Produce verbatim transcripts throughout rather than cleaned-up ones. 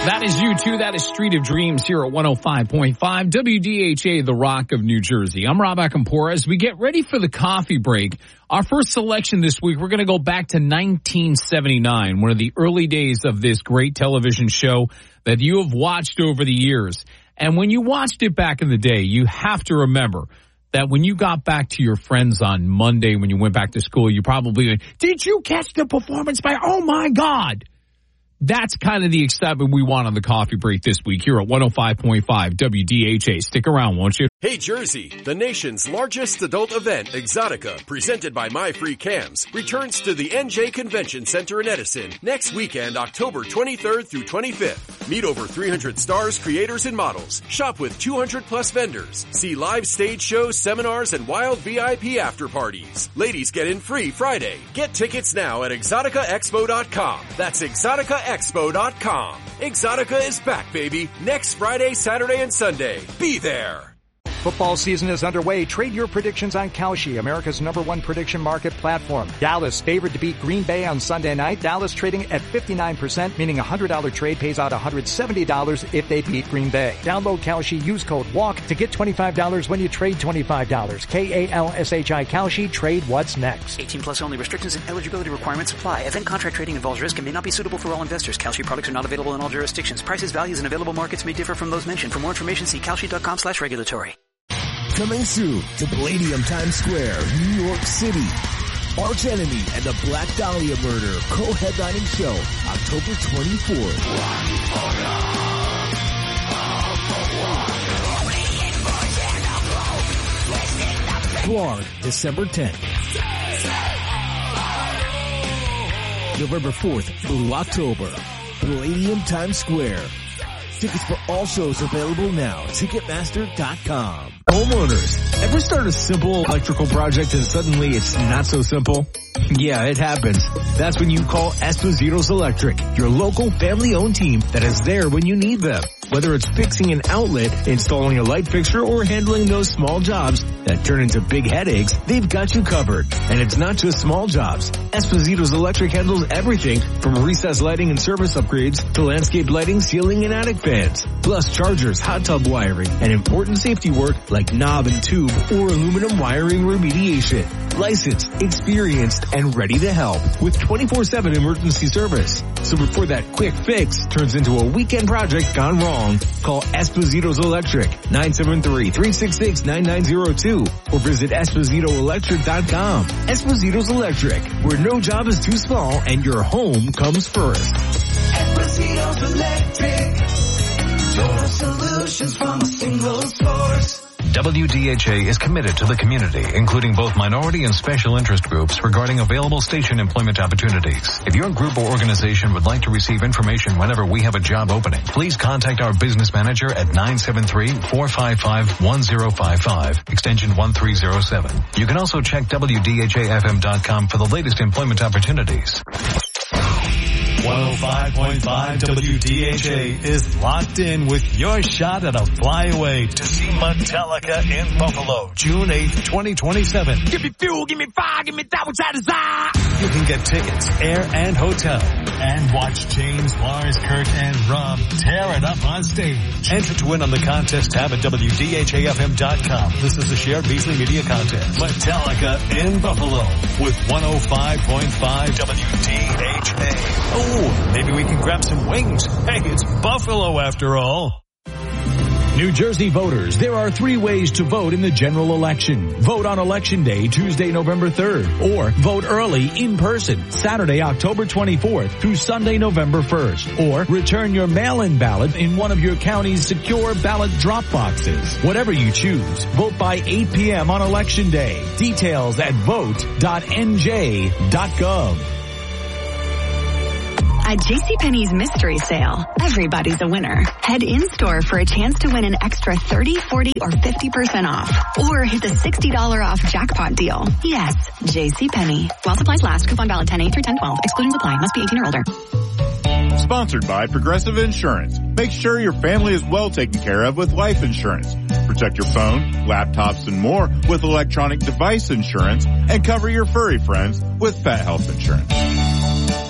That is U two. That is Street of Dreams here at one oh five point five W D H A, the Rock of New Jersey. I'm Rob Akampora. As we get ready for the coffee break, our first selection this week, we're going to go back to nineteen seventy-nine, one of the early days of this great television show that you have watched over the years. And when you watched it back in the day, you have to remember that when you got back to your friends on Monday, when you went back to school, you probably went, did you catch the performance by, oh my God. That's kind of the excitement we want on the coffee break this week here at one oh five point five W D H A. Stick around, won't you? Hey Jersey, the nation's largest adult event, Exotica, presented by My Free Cams, returns to the N J Convention Center in Edison next weekend, October twenty-third through twenty-fifth. Meet over three hundred stars, creators, and models. Shop with two hundred plus vendors. See live stage shows, seminars, and wild V I P after parties. Ladies get in free Friday. Get tickets now at exotica expo dot com. That's exotica expo dot com. Exotica is back, baby. Next Friday, Saturday, and Sunday. Be there. Football season is underway. Trade your predictions on Kalshi, America's number one prediction market platform. Dallas favored to beat Green Bay on Sunday night. Dallas trading at fifty-nine percent, meaning a one hundred dollars trade pays out one hundred seventy dollars if they beat Green Bay. Download Kalshi, use code WALK to get twenty-five dollars when you trade twenty-five dollars. K A L S H I Kalshi, trade what's next. eighteen plus only. Restrictions and eligibility requirements apply. Event contract trading involves risk and may not be suitable for all investors. Kalshi products are not available in all jurisdictions. Prices, values, and available markets may differ from those mentioned. For more information, see kalshi dot com slash regulatory. Coming soon to Palladium Times Square, New York City. Arch Enemy and the Black Dahlia Murder co-headlining show, October twenty-fourth. Clark, December tenth. November fourth through October. Palladium Times Square. Tickets for all shows available now. Ticketmaster dot com. Homeowners, ever start a simple electrical project and suddenly it's not so simple? Yeah, it happens. That's when you call Espositos Electric, your local family-owned team that is there when you need them. Whether it's fixing an outlet, installing a light fixture, or handling those small jobs that turn into big headaches, they've got you covered. And it's not just small jobs. Espositos Electric handles everything from recessed lighting and service upgrades to landscape lighting, ceiling, and attic fans. Plus chargers, hot tub wiring, and important safety work like knob and tube or aluminum wiring remediation. Licensed, experienced, and ready to help with twenty-four seven emergency service. So before that quick fix turns into a weekend project gone wrong, call Espositos Electric nine seven three, three six six, nine nine zero two or visit esposito electric dot com. Espositos Electric, where no job is too small and your home comes first. Espositos Electric, total solutions from a single source. W D H A is committed to the community, including both minority and special interest groups, regarding available station employment opportunities. If your group or organization would like to receive information whenever we have a job opening, please contact our business manager at nine seven three, four five five, one zero five five, extension one three zero seven. You can also check W D H A F M dot com for the latest employment opportunities. one oh five point five W D H A is locked in with your shot at a flyaway to see Metallica in Buffalo, June eighth, twenty twenty-seven. Give me fuel, give me fire, give me that which I desire. You can get tickets, air and hotel, and watch James, Lars, Kirk, and Rob tear it up on stage. Enter to win on the contest tab at W D H A F M dot com. This is a Share Beasley Media contest. Metallica in Buffalo with one oh five point five W D H A. Oh, maybe we can grab some wings. Hey, it's Buffalo after all. New Jersey voters, there are three ways to vote in the general election. Vote on Election Day, Tuesday, November third, or vote early in person, Saturday, October twenty-fourth through Sunday, November first, or return your mail-in ballot in one of your county's secure ballot drop boxes. Whatever you choose, vote by eight p.m. on Election Day. Details at vote dot N J dot gov. At JCPenney's Mystery Sale, everybody's a winner. Head in-store for a chance to win an extra thirty, forty, or fifty percent off. Or hit the sixty dollars off jackpot deal. Yes, JCPenney. While supplies last, coupon valid ten eight through ten twelve. Excluding apply. Must be eighteen or older. Sponsored by Progressive Insurance. Make sure your family is well taken care of with life insurance. Protect your phone, laptops, and more with electronic device insurance. And cover your furry friends with pet health insurance.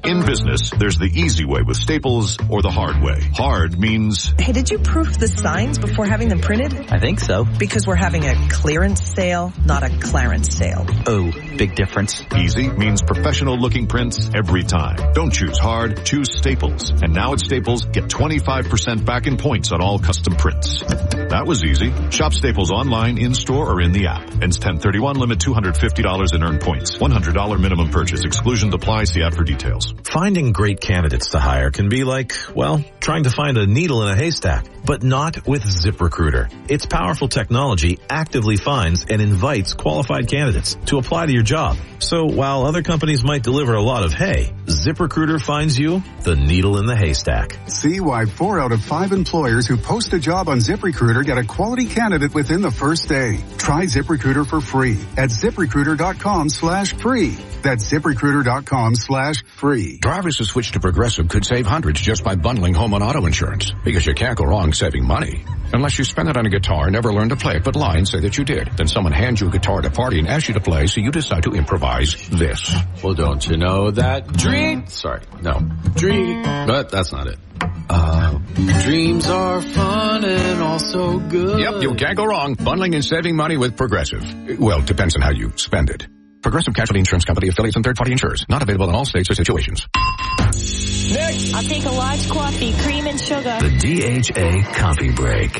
In business, there's the easy way with Staples or the hard way. Hard means... Hey, did you proof the signs before having them printed? I think so. Because we're having a clearance sale, not a clarence sale. Oh, big difference. Easy means professional-looking prints every time. Don't choose hard, choose Staples. And now at Staples, get twenty-five percent back in points on all custom prints. That was easy. Shop Staples online, in-store, or in the app. Ends ten thirty-one, limit two hundred fifty dollars in earned points. one hundred dollars minimum purchase. Exclusions apply. See app for details. Finding great candidates to hire can be like, well, trying to find a needle in a haystack, but not with ZipRecruiter. Its powerful technology actively finds and invites qualified candidates to apply to your job. So while other companies might deliver a lot of hay, ZipRecruiter finds you the needle in the haystack. See why four out of five employers who post a job on ZipRecruiter get a quality candidate within the first day. Try ZipRecruiter for free at ZipRecruiter.com slash free. That's ZipRecruiter.com slash free. Drivers who switch to Progressive could save hundreds just by bundling home and auto insurance. Because you can't go wrong saving money. Unless you spend it on a guitar, never learn to play it, but lie and say that you did. Then someone hands you a guitar at a party and asks you to play, so you decide to improvise this. Well, don't you know that dream... Sorry, no. Dream... But that's not it. Uh, dreams are fun and also good. Yep, you can't go wrong. Bundling and saving money with Progressive. Well, depends on how you spend it. Progressive Casualty Insurance Company, affiliates, and third-party insurers. Not available in all states or situations. Next. I'll take a large coffee, cream and sugar. The D H A Coffee Break.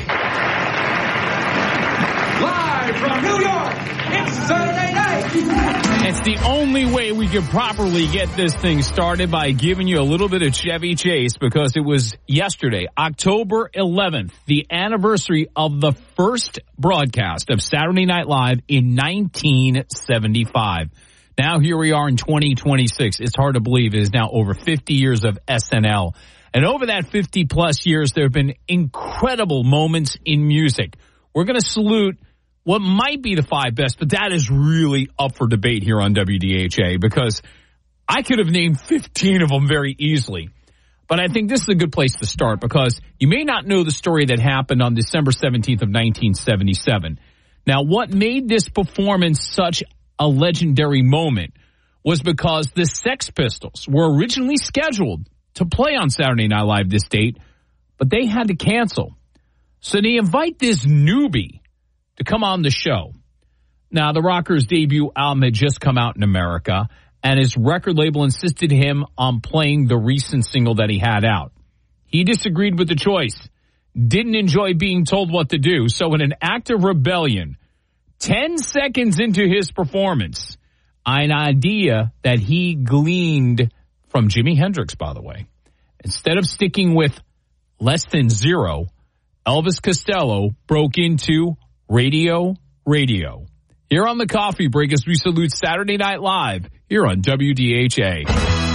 Live from New York, it's Saturday night. It's the only way we can properly get this thing started, by giving you a little bit of Chevy Chase, because it was yesterday, October eleventh, the anniversary of the first broadcast of Saturday Night Live in nineteen seventy-five. Now here we are in twenty twenty-six. It's hard to believe it is now over fifty years of S N L. And over that fifty plus years, there have been incredible moments in music. We're going to salute what might be the five best, but that is really up for debate here on W D H A, because I could have named fifteen of them very easily. But I think this is a good place to start, because you may not know the story that happened on December seventeenth of nineteen seventy-seven. Now, what made this performance such a legendary moment was because the Sex Pistols were originally scheduled to play on Saturday Night Live this date, but they had to cancel. So they invite this newbie to come on the show. Now, the Rockers' debut album had just come out in America, and his record label insisted him on playing the recent single that he had out. He disagreed with the choice, didn't enjoy being told what to do, so in an act of rebellion, ten seconds into his performance, an idea that he gleaned from Jimi Hendrix, by the way. Instead of sticking with less than zero, Elvis Costello broke into Radio, Radio. Here on the Coffee Break, as we salute Saturday Night Live here on W D H A.